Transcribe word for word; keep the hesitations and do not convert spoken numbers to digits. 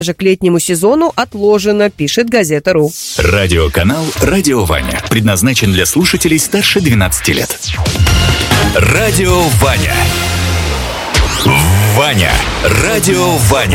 же к летнему сезону отложено, пишет Газета.ру. Радиоканал «Радио Ваня» предназначен для слушателей старше двенадцати лет. Радио Ваня. Ваня. Радио Ваня.